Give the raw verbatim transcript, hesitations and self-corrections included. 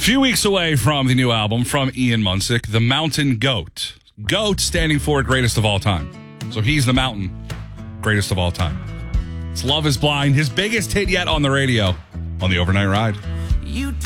few weeks away from the new album from Ian Munsick, The Mountain Goat. Goat standing for greatest of all time. So he's the mountain, greatest of all time. It's Love is Blind, his biggest hit yet on the radio on the Overnight Ride. You